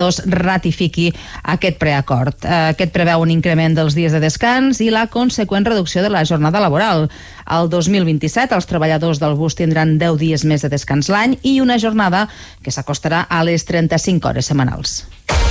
treballadors ratifiqui aquest preacord. Aquest preveu un increment dels dies de descans i la conseqüent reducció de la jornada laboral. El 2027 els treballadors del bus tindran 10 dies més de descans l'any i una jornada que s'acostarà a les 35 hores setmanals.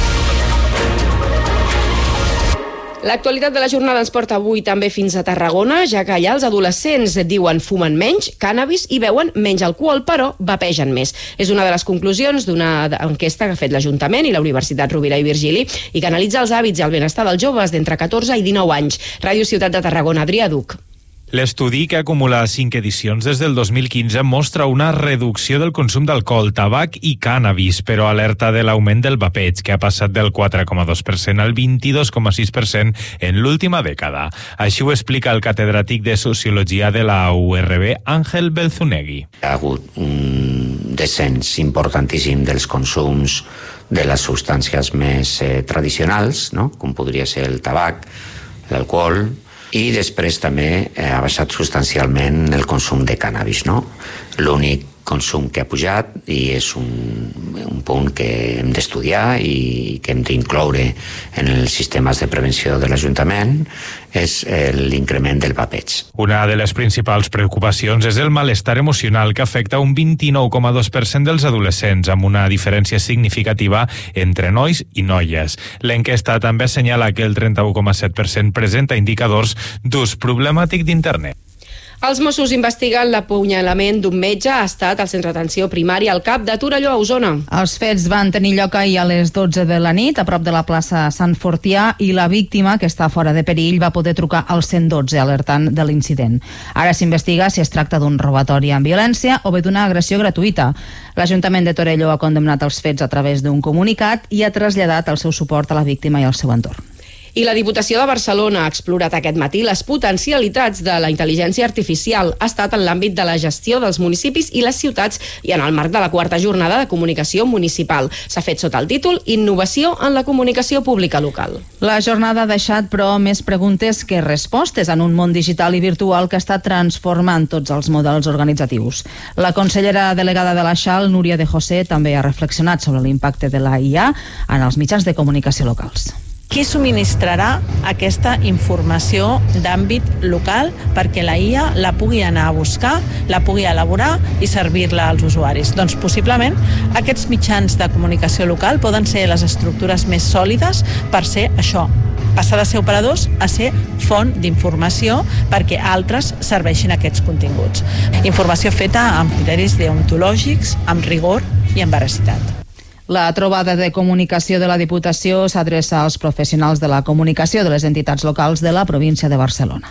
L'actualitat de la jornada ens porta avui també fins a Tarragona, ja que allà els adolescents diuen fumen menys cànnabis i beuen menys alcohol, però vapegen més. És una de les conclusions d'una enquesta que ha fet l'Ajuntament i la Universitat Rovira i Virgili i que analitza els hàbits i el benestar dels joves d'entre 14 i 19 anys. Ràdio Ciutat de Tarragona, Adrià Duc. L'estudi, que acumula 5 edicions des del 2015, mostra una reducció del consum d'alcohol, tabac i cànnabis, però alerta de l'augment del vapeig, que ha passat del 4,2% al 22,6% en l'última dècada. Així ho explica el catedràtic de Sociologia de la URB, Àngel Belzunegui. Hi ha hagut un descens importantíssim dels consums de les substàncies més tradicionals, no? Com podria ser el tabac, l'alcohol, i després també ha baixat substancialment el consum de cànnabis, no? L'únic consum que ha pujat, i és un punt que hem d'estudiar i que hem d'incloure en els sistemes de prevenció de l'Ajuntament, és l'increment del vapeig. Una de les principals preocupacions és el malestar emocional, que afecta un 29,2% dels adolescents, amb una diferència significativa entre nois i noies. L'enquesta també assenyala que el 31,7% presenta indicadors d'ús problemàtic d'internet. Els Mossos investiguen l'apunyalament d'un metge a estat al centre d'atenció primària al CAP de Torelló, a Osona. Els fets van tenir lloc ahir a les 12 de la nit, a prop de la plaça Sant Fortià, i la víctima, que està fora de perill, va poder trucar al 112 alertant de l'incident. Ara s'investiga si es tracta d'un robatori amb violència o bé d'una agressió gratuïta. L'Ajuntament de Torelló ha condemnat els fets a través d'un comunicat i ha traslladat el seu suport a la víctima i al seu entorn. I la Diputació de Barcelona ha explorat aquest matí les potencialitats de la intel·ligència artificial. Ha estat en l'àmbit de la gestió dels municipis i les ciutats i en el marc de la 4ª jornada de comunicació municipal. S'ha fet sota el títol Innovació en la comunicació pública local. La jornada ha deixat, però, més preguntes que respostes en un món digital i virtual que està transformant tots els models organitzatius. La consellera delegada de la XAL, Núria de José, també ha reflexionat sobre l'impacte de la IA en els mitjans de comunicació locals. Qui subministrarà aquesta informació d'àmbit local perquè la IA la pugui anar a buscar, la pugui elaborar i servir-la als usuaris? Doncs possiblement aquests mitjans de comunicació local poden ser les estructures més sòlides per ser això, passar de ser operadors a ser font d'informació perquè altres serveixin aquests continguts. Informació feta amb criteris deontològics, amb rigor i amb veracitat. La trobada de comunicació de la Diputació s'adreça als professionals de la comunicació de les entitats locals de la província de Barcelona.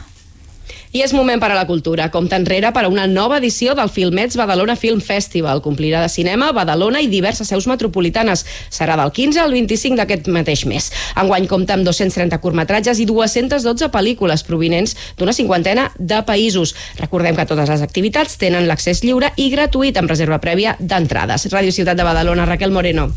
I és moment per a la cultura. Compte enrere per a una nova edició del Filmets Badalona Film Festival. Complirà de cinema, Badalona i diverses seus metropolitanes. Serà del 15 al 25 d'aquest mateix mes. Enguany compta amb 230 curtmetratges i 212 pel·lícules provinents d'una 50ena de països. Recordem que totes les activitats tenen l'accés lliure i gratuït amb reserva prèvia d'entrades. Ràdio Ciutat de Badalona, Raquel Moreno.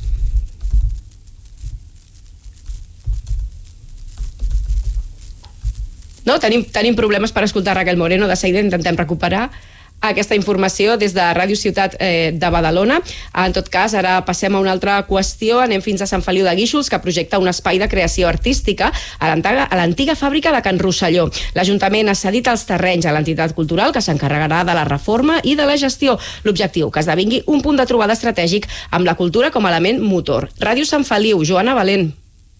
No, tenim problemes per escoltar Raquel Moreno. De seguida intentem recuperar aquesta informació des de Ràdio Ciutat de Badalona. En tot cas, ara passem a una altra qüestió. Anem fins a Sant Feliu de Guíxols, que projecta un espai de creació artística a l'antiga fàbrica de Can Rosselló. L'Ajuntament ha cedit els terrenys a l'entitat cultural que s'encarregarà de la reforma i de la gestió. L'objectiu, que esdevingui un punt de trobada estratègic amb la cultura com a element motor. Ràdio Sant Feliu, Joana Valent.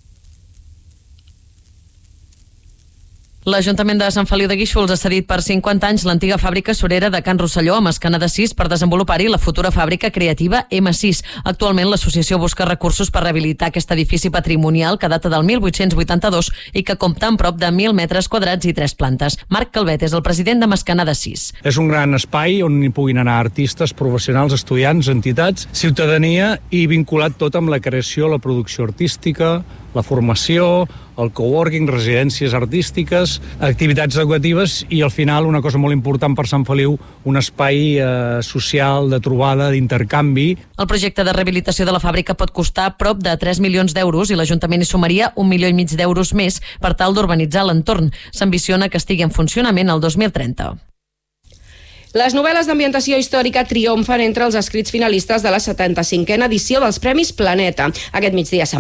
L'Ajuntament de Sant Feliu de Guíxols ha cedit per 50 anys l'antiga fàbrica surera de Can Rosselló a Mascana de Sis per desenvolupar-hi la futura fàbrica creativa M6. Actualment l'associació busca recursos per rehabilitar aquest edifici patrimonial que data del 1882 i que compta amb prop de 1.000 metres quadrats i 3 plantes. Marc Calvet és el president de Mascana de Sis. És un gran espai on hi puguin anar artistes, professionals, estudiants, entitats, ciutadania i vinculat tot amb la creació, la producció artística, la formació, el coworking, residències artístiques, activitats educatives i al final una cosa molt important per Sant Feliu, un espai social de trobada, d'intercanvi. El projecte de rehabilitació de la fàbrica pot costar prop de 3 milions d'euros i l'Ajuntament hi sumaria 1,5 milions d'euros més per tal d'urbanitzar l'entorn. S'ambiciona que estigui en funcionament el 2030. Les novel·les d'ambientació històrica triomfen entre els escrits finalistes de la 75a edició dels Premis Planeta. Aquest migdia